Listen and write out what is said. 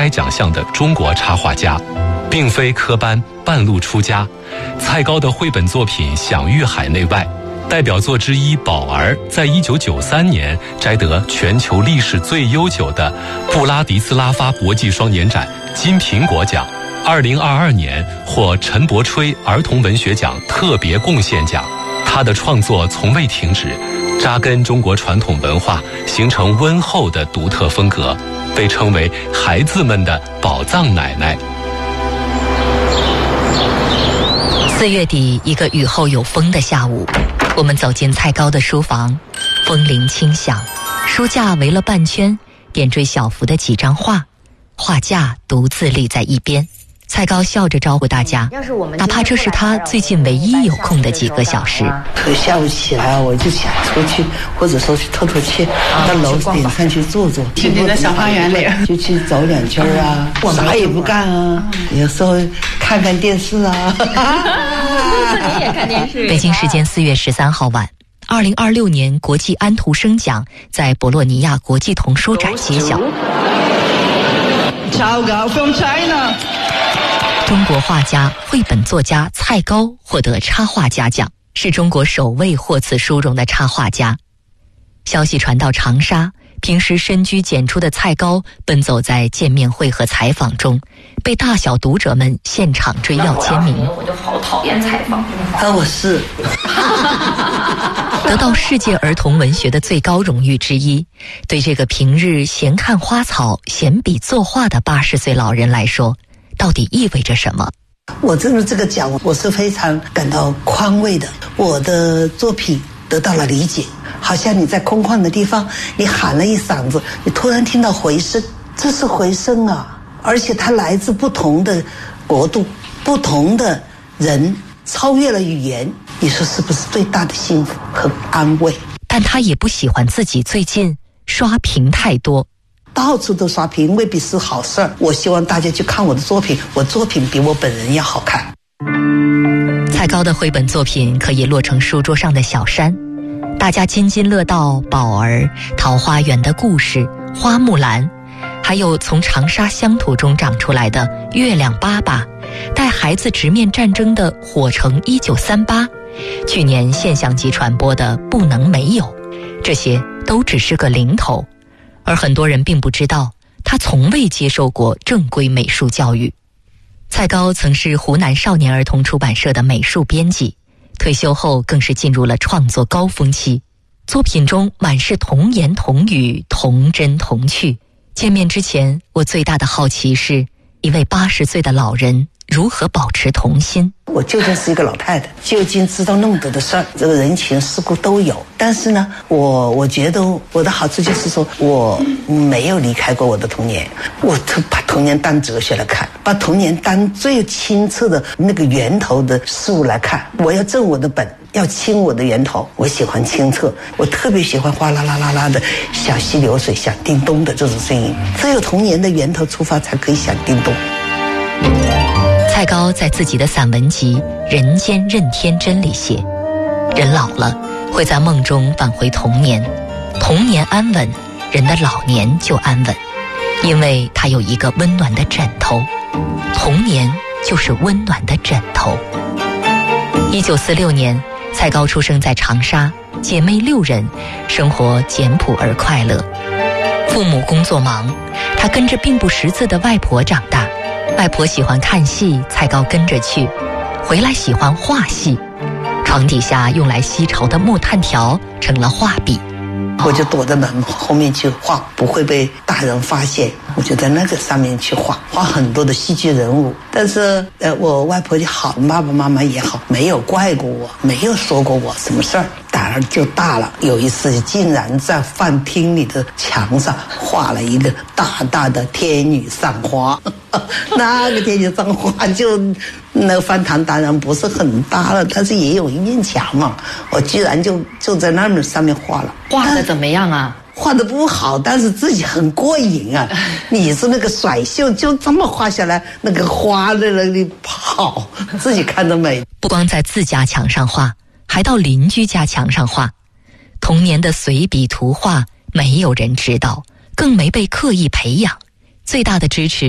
该奖项的中国插画家，并非科班半路出家。蔡高的绘本作品享誉海内外，代表作之一《宝儿》在1993年摘得全球历史最悠久的布拉迪斯拉发国际双年展金苹果奖，2022年获陈伯吹儿童文学奖特别贡献奖。他的创作从未停止，扎根中国传统文化，形成温厚的独特风格，被称为孩子们的宝藏奶奶。 4月底，一个雨后有风的下午，我们走进蔡高的书房，风铃轻响，书架围了半圈，点缀小幅的几张画，画架独自立在一边。蔡高笑着招呼大家，哪怕这是他最近唯一有空的几个小时。 下午起来我就想出去，或者说去透透气，到楼顶上去坐坐， 去在小花园里就去走2圈啊，啥也不干啊，有时候看看电视啊。 你也看电视。 北京时间4月13号晚，2026年国际安徒生奖在博洛尼亚国际童书展揭晓。 From China。 中国画家、绘本作家蔡高获得插画家奖，是中国首位获此殊荣的插画家。消息传到长沙，平时深居简出的蔡高奔走在见面会和采访中，被大小读者们现场追要签名。 我就好讨厌采访。 我是得到世界儿童文学的最高荣誉之一，对这个平日闲看花草、闲笔作画的80岁老人来说，到底意味着什么？ 我真的这个奖，我是非常感到宽慰的。我的作品得到了理解，好像你在空旷的地方，你喊了一嗓子，你突然听到回声，这是回声啊！而且它来自不同的国度、不同的人，超越了语言。你说是不是最大的幸福和安慰？ 但他也不喜欢自己最近刷屏太多。 到处都刷屏未必是好事儿。我希望大家去看我的作品，我作品比我本人要好看。 蔡高的绘本作品可以落成书桌上的小山，大家津津乐道宝儿、桃花源的故事、花木兰，还有从长沙乡土中长出来的月亮爸爸，带孩子直面战争的火城1938，去年现象级传播的不能没有，这些都只是个零头。而很多人并不知道，他从未接受过正规美术教育。蔡高曾是湖南少年儿童出版社的美术编辑，退休后更是进入了创作高峰期，作品中满是童言童语、童真童趣。见面之前，我最大的好奇是，一位80岁的老人如何保持童心。 我究竟是一个老太太，究竟知道那么多的事儿，这个人情世故都有。但是呢，我觉得我的好处就是说，我没有离开过我的童年，我都把童年当哲学来看，把童年当最清澈的那个源头的事物来看。我要正我的本，要清我的源头。我喜欢清澈，我特别喜欢哗啦啦啦啦的小溪流水响叮咚的这种声音。只有童年的源头出发，才可以响叮咚。 蔡高在自己的散文集《人间任天真》里写，人老了会在梦中返回童年，童年安稳，人的老年就安稳，因为他有一个温暖的枕头，童年就是温暖的枕头。1946年，蔡高出生在长沙，姐妹6人，生活简朴而快乐。父母工作忙，他跟着并不识字的外婆长大。外婆喜欢看戏，蔡高跟着去，回来喜欢画戏。床底下用来吸潮的木炭条成了画笔， 我就躲在门后面去画，不会被大人发现。我就在那个上面去画很多的戏剧人物。但是我外婆也好，爸爸妈妈也好，没有怪过我，没有说过我什么事儿。胆儿就大了，有一次竟然在饭厅里的墙上画了一个大大的天女散花。那个天女散花就那个饭堂当然不是很大了，但是也有一面墙嘛，我居然就在那儿上面画了。 画的怎么样啊？ 画的不好，但是自己很过瘾啊！你是那个甩袖，就这么画下来，那个花在那里跑，自己看得美。 不光在自家墙上画，还到邻居家墙上画。童年的随笔图画，没有人知道，更没被刻意培养。最大的支持